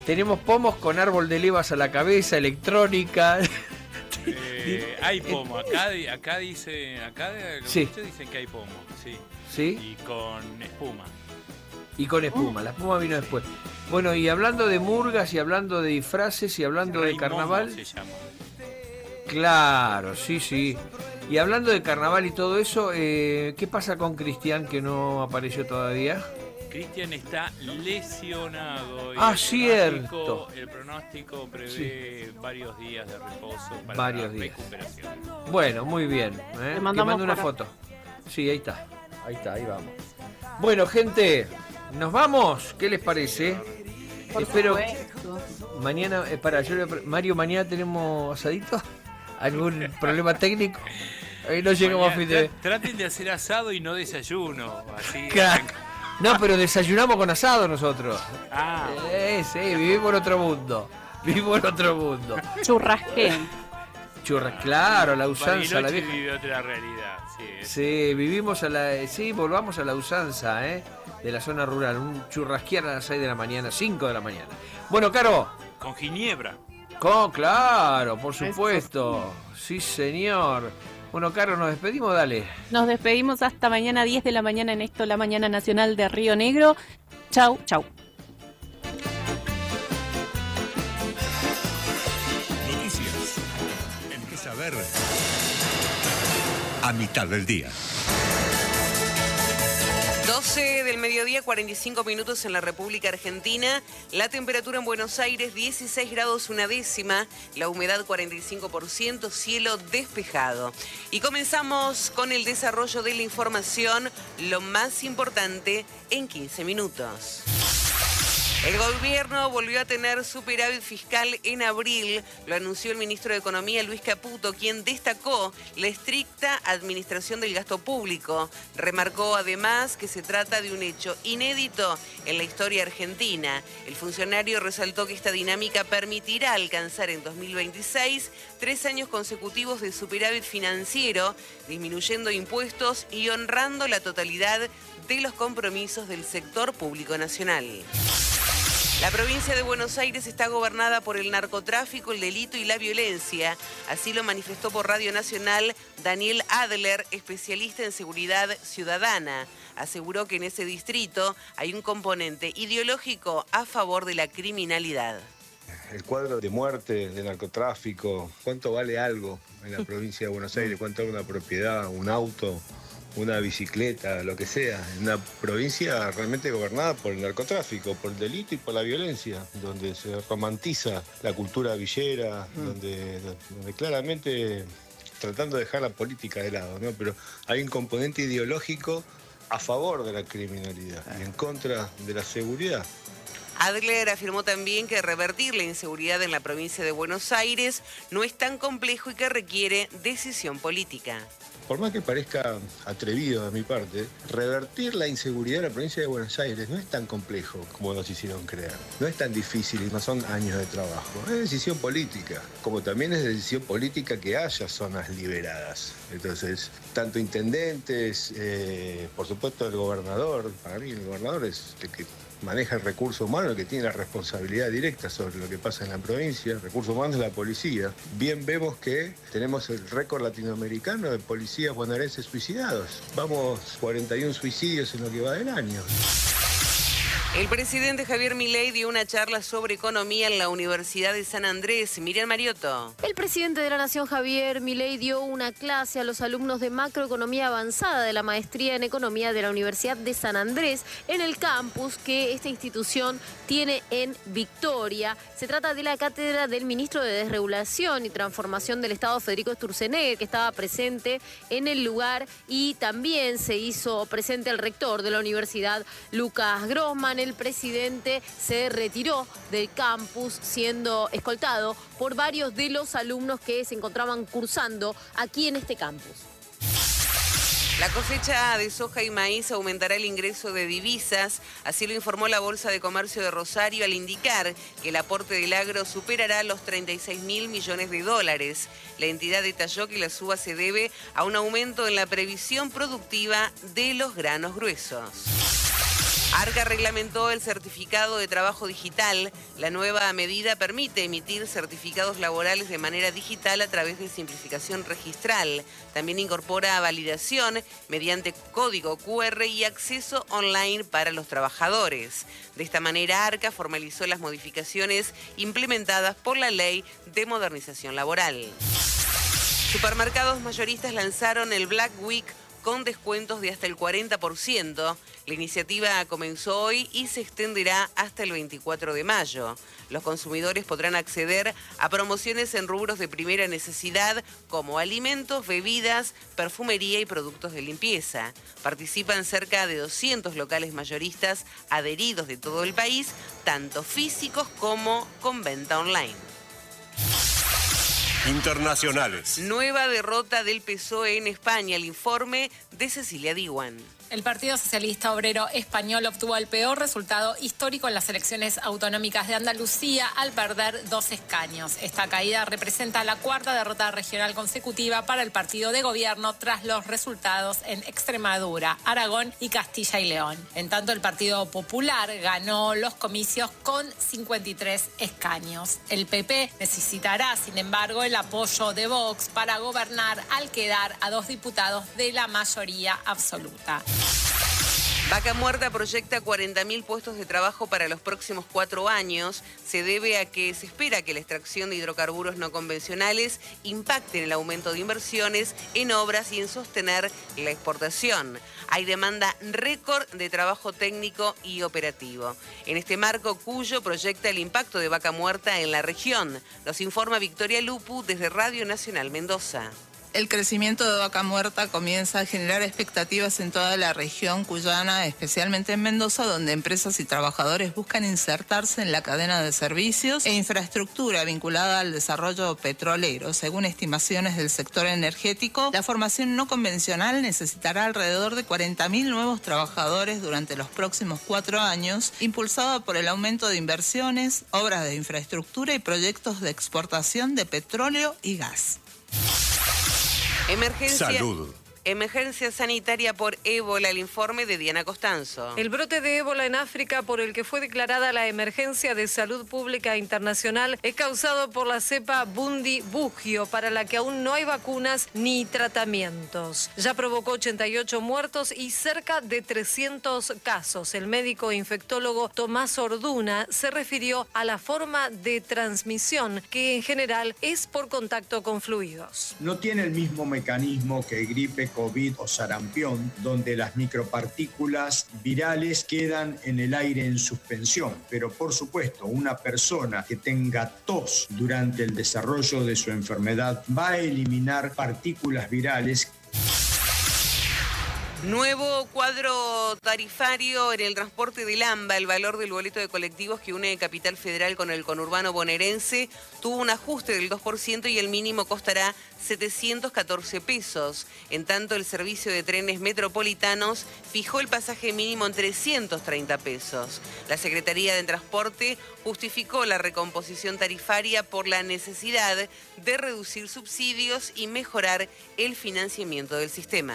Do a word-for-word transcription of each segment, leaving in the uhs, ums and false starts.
Tenemos pomos con árbol de levas a la cabeza, electrónica. Eh, hay pomo, acá, acá dice, acá los sí. dicen que hay pomo, sí. ¿Sí? Y con espuma. Y con espuma, la espuma vino después. Bueno, y hablando de murgas, y hablando de disfraces, y hablando de carnaval. Se llama. Claro, sí, sí. Y hablando de carnaval y todo eso, eh, ¿qué pasa con Cristian, que no apareció todavía? Cristian está lesionado. Y ah, el cierto. Pronóstico, el pronóstico prevé sí. varios días de reposo para varios la días. recuperación. Bueno, muy bien. ¿eh? Te mando una para... foto. Sí, ahí está. Ahí está, ahí vamos. Bueno, gente, ¿nos vamos? ¿Qué les parece? Por Espero. supuesto. Mañana, eh, para, yo, Mario, mañana tenemos asadito. ¿Algún problema técnico? Ahí no llegamos mañana, a fin de. Traten de hacer asado y no desayuno. Así. Claro. No, pero desayunamos con asado nosotros. Ah. Eh, sí, vivimos en otro mundo. Vivimos en otro mundo. Churrasqué. Churras, claro, la usanza, la vieja. Vive otra realidad. Sí, sí, vivimos a la. Sí, volvamos a la usanza, ¿eh? De la zona rural. Un churrasquear a las seis de la mañana, cinco de la mañana. Bueno, Caro. Con ginebra. Con, claro, por supuesto. Sí, señor. Bueno, Caro, nos despedimos, dale. Nos despedimos hasta mañana diez de la mañana en esto, la Mañana Nacional de Río Negro. Chau, chau. Noticias. Empieza a ver a mitad del día. doce del mediodía, cuarenta y cinco minutos en la República Argentina. La temperatura en Buenos Aires, dieciséis grados una décima. La humedad, cuarenta y cinco por ciento. Cielo despejado. Y comenzamos con el desarrollo de la información. Lo más importante en quince minutos. El gobierno volvió a tener superávit fiscal en abril, lo anunció el ministro de Economía Luis Caputo, quien destacó la estricta administración del gasto público. Remarcó además que se trata de un hecho inédito en la historia argentina. El funcionario resaltó que esta dinámica permitirá alcanzar en dos mil veintiséis tres años consecutivos de superávit financiero, disminuyendo impuestos y honrando la totalidad de los compromisos del sector público nacional. La provincia de Buenos Aires está gobernada por el narcotráfico, el delito y la violencia. Así lo manifestó por Radio Nacional Daniel Adler, especialista en seguridad ciudadana. Aseguró que en ese distrito hay un componente ideológico a favor de la criminalidad. El cuadro de muerte, de narcotráfico, ¿cuánto vale algo en la provincia de Buenos Aires? ¿Cuánto vale una propiedad, un auto, una bicicleta, lo que sea? En una provincia realmente gobernada por el narcotráfico, por el delito y por la violencia, donde se romantiza la cultura villera, mm. donde, donde claramente tratando de dejar la política de lado, ¿no? Pero hay un componente ideológico a favor de la criminalidad y en contra de la seguridad. Adler afirmó también que revertir la inseguridad en la provincia de Buenos Aires no es tan complejo y que requiere decisión política. Por más que parezca atrevido de mi parte, revertir la inseguridad en la provincia de Buenos Aires no es tan complejo como nos hicieron creer. No es tan difícil y no son años de trabajo. Es decisión política, como también es decisión política que haya zonas liberadas. Entonces, tanto intendentes, eh, por supuesto el gobernador, para mí el gobernador es el que maneja el recurso humano, el que tiene la responsabilidad directa sobre lo que pasa en la provincia. El recurso humano es la policía. Bien vemos que tenemos el récord latinoamericano de policías bonaerenses suicidados. Vamos cuarenta y uno suicidios en lo que va del año. El presidente Javier Milei dio una charla sobre economía en la Universidad de San Andrés. Miriam Mariotto. El presidente de la Nación, Javier Milei, dio una clase a los alumnos de macroeconomía avanzada de la maestría en economía de la Universidad de San Andrés en el campus que esta institución tiene en Victoria. Se trata de la cátedra del ministro de Desregulación y Transformación del Estado, Federico Sturzenegger, que estaba presente en el lugar, y también se hizo presente el rector de la universidad, Lucas Grossman. El presidente se retiró del campus siendo escoltado por varios de los alumnos que se encontraban cursando aquí en este campus. La cosecha de soja y maíz aumentará el ingreso de divisas, así lo informó la Bolsa de Comercio de Rosario al indicar que el aporte del agro superará los treinta y seis mil millones de dólares. La entidad detalló que la suba se debe a un aumento en la previsión productiva de los granos gruesos. ARCA reglamentó el certificado de trabajo digital. La nueva medida permite emitir certificados laborales de manera digital a través de simplificación registral. También incorpora validación mediante código cu erre y acceso online para los trabajadores. De esta manera, ARCA formalizó las modificaciones implementadas por la Ley de Modernización Laboral. Supermercados mayoristas lanzaron el Black Week con descuentos de hasta el cuarenta por ciento. La iniciativa comenzó hoy y se extenderá hasta el veinticuatro de mayo. Los consumidores podrán acceder a promociones en rubros de primera necesidad como alimentos, bebidas, perfumería y productos de limpieza. Participan cerca de doscientos locales mayoristas adheridos de todo el país, tanto físicos como con venta online. Internacionales. Nueva derrota del P S O E en España. El informe de Cecilia Diwan. El Partido Socialista Obrero Español obtuvo el peor resultado histórico en las elecciones autonómicas de Andalucía al perder dos escaños. Esta caída representa la cuarta derrota regional consecutiva para el partido de gobierno tras los resultados en Extremadura, Aragón y Castilla y León. En tanto, el Partido Popular ganó los comicios con cincuenta y tres escaños. El P P necesitará, sin embargo, el apoyo de Vox para gobernar al quedar a dos diputados de la mayoría absoluta. Vaca Muerta proyecta cuarenta mil puestos de trabajo para los próximos cuatro años. Se debe a que se espera que la extracción de hidrocarburos no convencionales impacte en el aumento de inversiones en obras y en sostener la exportación. Hay demanda récord de trabajo técnico y operativo. En este marco, Cuyo proyecta el impacto de Vaca Muerta en la región. Nos informa Victoria Lupu desde Radio Nacional Mendoza. El crecimiento de Vaca Muerta comienza a generar expectativas en toda la región cuyana, especialmente en Mendoza, donde empresas y trabajadores buscan insertarse en la cadena de servicios e infraestructura vinculada al desarrollo petrolero. Según estimaciones del sector energético, la formación no convencional necesitará alrededor de cuarenta mil nuevos trabajadores durante los próximos cuatro años, impulsada por el aumento de inversiones, obras de infraestructura y proyectos de exportación de petróleo y gas. Emergencia. Salud. Emergencia sanitaria por ébola, el informe de Diana Costanzo. El brote de ébola en África, por el que fue declarada la emergencia de salud pública internacional, es causado por la cepa Bundibugyo, para la que aún no hay vacunas ni tratamientos. Ya provocó ochenta y ocho muertos y cerca de trescientos casos. El médico infectólogo Tomás Orduna se refirió a la forma de transmisión, que en general es por contacto con fluidos. No tiene el mismo mecanismo que gripe, COVID o sarampión, donde las micropartículas virales quedan en el aire en suspensión. Pero por supuesto, una persona que tenga tos durante el desarrollo de su enfermedad va a eliminar partículas virales. Nuevo cuadro tarifario en el transporte del AMBA. El valor del boleto de colectivos que une Capital Federal con el conurbano bonaerense tuvo un ajuste del dos por ciento y el mínimo costará setecientos catorce pesos. En tanto, el servicio de trenes metropolitanos fijó el pasaje mínimo en trescientos treinta pesos. La Secretaría de Transporte justificó la recomposición tarifaria por la necesidad de reducir subsidios y mejorar el financiamiento del sistema.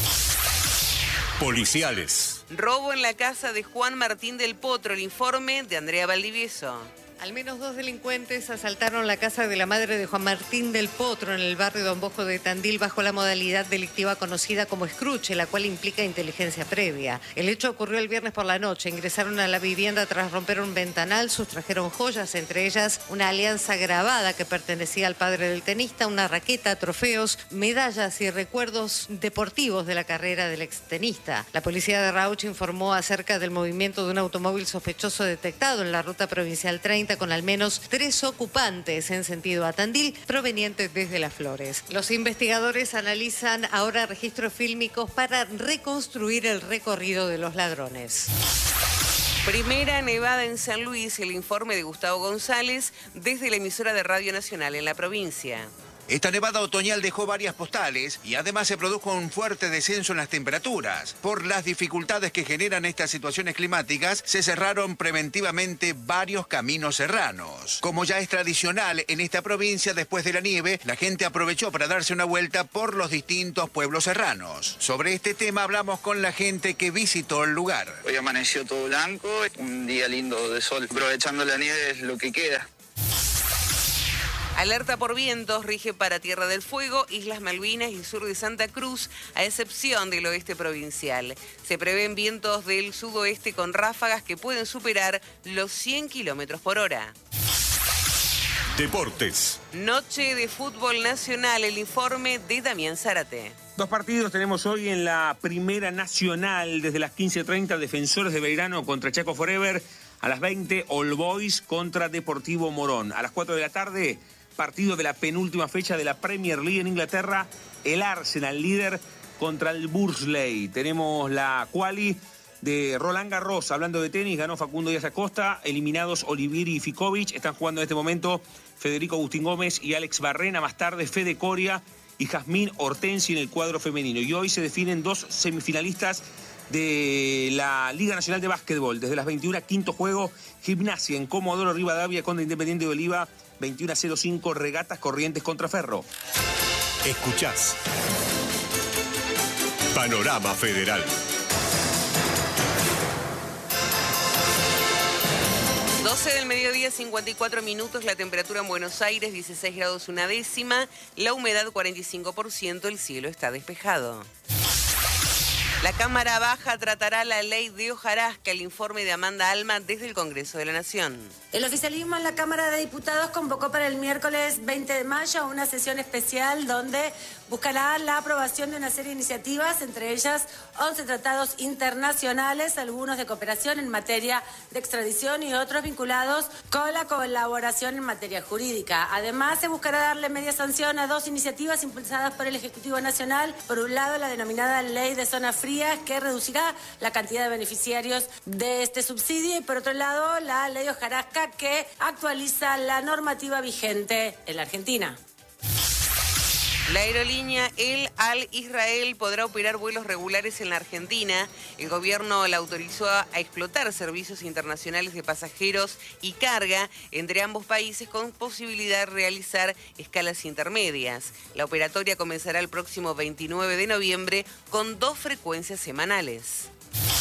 Policiales. Robo en la casa de Juan Martín del Potro, el informe de Andrea Valdivieso. Al menos dos delincuentes asaltaron la casa de la madre de Juan Martín del Potro en el barrio Don Bosco de Tandil bajo la modalidad delictiva conocida como escruche, la cual implica inteligencia previa. El hecho ocurrió el viernes por la noche. Ingresaron a la vivienda tras romper un ventanal, sustrajeron joyas, entre ellas una alianza grabada que pertenecía al padre del tenista, una raqueta, trofeos, medallas y recuerdos deportivos de la carrera del extenista. La policía de Rauch informó acerca del movimiento de un automóvil sospechoso detectado en la ruta provincial treinta con al menos tres ocupantes en sentido a Tandil provenientes desde Las Flores. Los investigadores analizan ahora registros fílmicos para reconstruir el recorrido de los ladrones. Primera nevada en San Luis, el informe de Gustavo González desde la emisora de Radio Nacional en la provincia. Esta nevada otoñal dejó varias postales y además se produjo un fuerte descenso en las temperaturas. Por las dificultades que generan estas situaciones climáticas, se cerraron preventivamente varios caminos serranos. Como ya es tradicional en esta provincia, después de la nieve, la gente aprovechó para darse una vuelta por los distintos pueblos serranos. Sobre este tema hablamos con la gente que visitó el lugar. Hoy amaneció todo blanco, un día lindo de sol. Aprovechando la nieve es lo que queda. Alerta por vientos rige para Tierra del Fuego, Islas Malvinas y sur de Santa Cruz, a excepción del oeste provincial. Se prevén vientos del sudoeste con ráfagas que pueden superar los cien kilómetros por hora. Deportes. Noche de fútbol nacional, el informe de Damián Zárate. Dos partidos tenemos hoy en la Primera Nacional. Desde las quince treinta, Defensores de Belgrano contra Chaco Forever. A las veinte, All Boys contra Deportivo Morón. A las cuatro de la tarde, partido de la penúltima fecha de la Premier League en Inglaterra. El Arsenal, líder, contra el Bursley. Tenemos la quali de Roland Garros. Hablando de tenis, ganó Facundo Díaz Acosta. Eliminados Olivieri y Ficovich. Están jugando en este momento Federico Agustín Gómez y Alex Barrena. Más tarde, Fede Coria y Jazmín Hortensi en el cuadro femenino. Y hoy se definen dos semifinalistas de la Liga Nacional de Básquetbol. Desde las veintiuna, quinto juego, Gimnasia en Comodoro Rivadavia contra Independiente de Oliva. veintiuno a cero cinco, Regatas Corrientes contra Ferro. Escuchás Panorama Federal. doce del mediodía, cincuenta y cuatro minutos, la temperatura en Buenos Aires, dieciséis grados una décima, la humedad cuarenta y cinco por ciento, el cielo está despejado. La Cámara Baja tratará la ley de hojarasca, el informe de Amanda Alma desde el Congreso de la Nación. El oficialismo en la Cámara de Diputados convocó para el miércoles veinte de mayo una sesión especial donde buscará la aprobación de una serie de iniciativas, entre ellas once tratados internacionales, algunos de cooperación en materia de extradición y otros vinculados con la colaboración en materia jurídica. Además, se buscará darle media sanción a dos iniciativas impulsadas por el Ejecutivo Nacional. Por un lado, la denominada Ley de Zonas Frías, que reducirá la cantidad de beneficiarios de este subsidio, y por otro lado, la Ley de hojarasca, que actualiza la normativa vigente en la Argentina. La aerolínea El Al Israel podrá operar vuelos regulares en la Argentina. El gobierno la autorizó a explotar servicios internacionales de pasajeros y carga entre ambos países con posibilidad de realizar escalas intermedias. La operatoria comenzará el próximo veintinueve de noviembre con dos frecuencias semanales.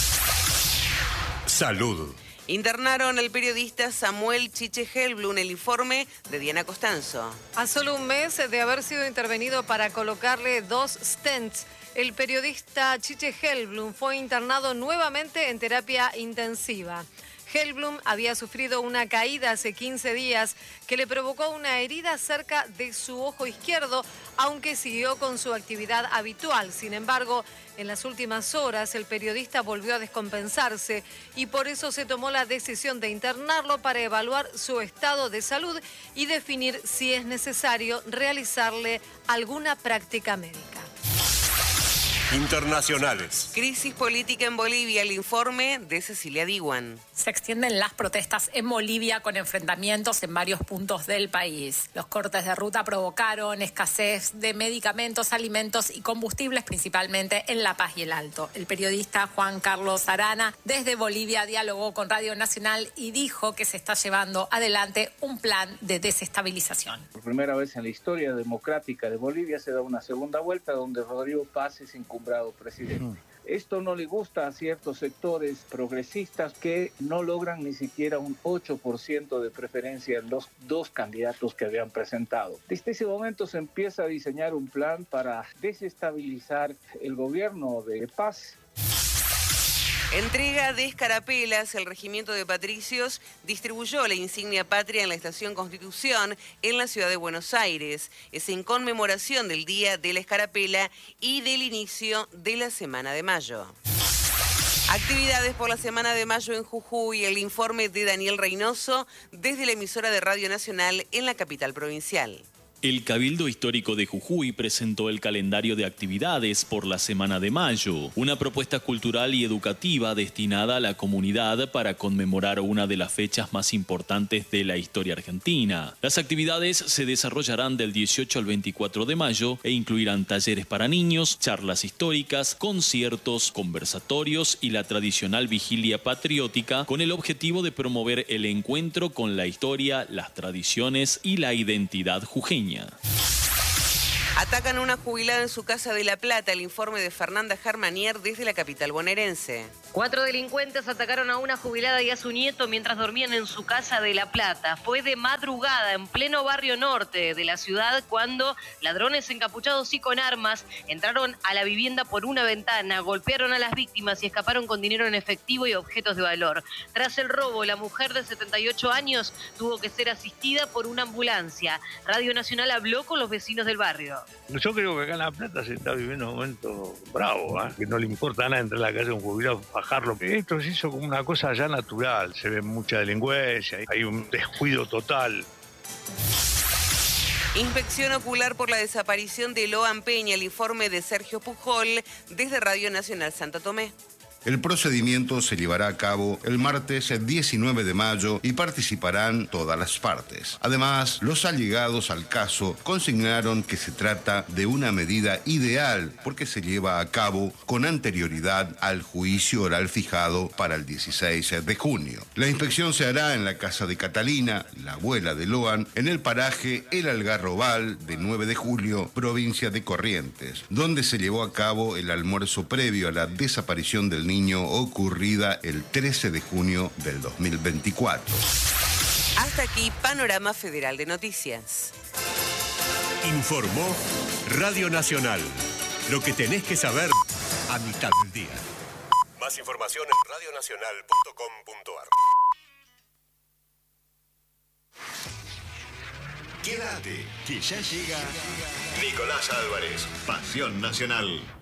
Salud. Internaron al periodista Samuel Chiche Helblum, el informe de Diana Costanzo. A solo un mes de haber sido intervenido para colocarle dos stents, el periodista Chiche Helblum fue internado nuevamente en terapia intensiva. Helblum había sufrido una caída hace quince días que le provocó una herida cerca de su ojo izquierdo, aunque siguió con su actividad habitual. Sin embargo, en las últimas horas el periodista volvió a descompensarse y por eso se tomó la decisión de internarlo para evaluar su estado de salud y definir si es necesario realizarle alguna práctica médica. Internacionales. Crisis política en Bolivia, el informe de Cecilia Diwan. Se extienden las protestas en Bolivia con enfrentamientos en varios puntos del país. Los cortes de ruta provocaron escasez de medicamentos, alimentos y combustibles, principalmente en La Paz y el Alto. El periodista Juan Carlos Arana desde Bolivia dialogó con Radio Nacional y dijo que se está llevando adelante un plan de desestabilización. Por primera vez en la historia democrática de Bolivia se da una segunda vuelta donde Rodrigo Paz es encumbrado presidente. Esto no le gusta a ciertos sectores progresistas que no logran ni siquiera un ocho por ciento de preferencia en los dos candidatos que habían presentado. Desde ese momento se empieza a diseñar un plan para desestabilizar el gobierno de Paz. Entrega de escarapelas. El Regimiento de Patricios distribuyó la insignia patria en la Estación Constitución en la ciudad de Buenos Aires. Es en conmemoración del Día de la Escarapela y del inicio de la Semana de Mayo. Actividades por la Semana de Mayo en Jujuy. El informe de Daniel Reynoso desde la emisora de Radio Nacional en la capital provincial. El Cabildo Histórico de Jujuy presentó el calendario de actividades por la Semana de Mayo, una propuesta cultural y educativa destinada a la comunidad para conmemorar una de las fechas más importantes de la historia argentina. Las actividades se desarrollarán del dieciocho al veinticuatro de mayo e incluirán talleres para niños, charlas históricas, conciertos, conversatorios y la tradicional vigilia patriótica con el objetivo de promover el encuentro con la historia, las tradiciones y la identidad jujeña. Atacan a una jubilada en su casa de La Plata. El informe de Fernanda Germanier desde la capital bonaerense. Cuatro delincuentes atacaron a una jubilada y a su nieto mientras dormían en su casa de La Plata. Fue de madrugada en pleno barrio norte de la ciudad cuando ladrones encapuchados y con armas entraron a la vivienda por una ventana, golpearon a las víctimas y escaparon con dinero en efectivo y objetos de valor. Tras el robo, la mujer de setenta y ocho años tuvo que ser asistida por una ambulancia. Radio Nacional habló con los vecinos del barrio. Yo creo que acá en La Plata se está viviendo un momento bravo, ¿eh? Que no le importa nada entrar a la calle a un jubilado, fajarlo. Esto se hizo como una cosa ya natural, se ve mucha delincuencia, hay un descuido total. Inspección ocular por la desaparición de Loan Peña. El informe de Sergio Pujol desde Radio Nacional Santa Tomé. El procedimiento se llevará a cabo el martes diecinueve de mayo y participarán todas las partes. Además, los allegados al caso consignaron que se trata de una medida ideal porque se lleva a cabo con anterioridad al juicio oral fijado para el dieciséis de junio. La inspección se hará en la casa de Catalina, la abuela de Loan, en el paraje El Algarrobal de nueve de julio, provincia de Corrientes, donde se llevó a cabo el almuerzo previo a la desaparición del niño ocurrida el trece de junio del dos mil veinticuatro. Hasta aquí, Panorama Federal de Noticias. Informó Radio Nacional. Lo que tenés que saber a mitad del día. Más información en radio nacional punto com punto a r. Quédate, que ya llega Nicolás Álvarez, Pasión Nacional.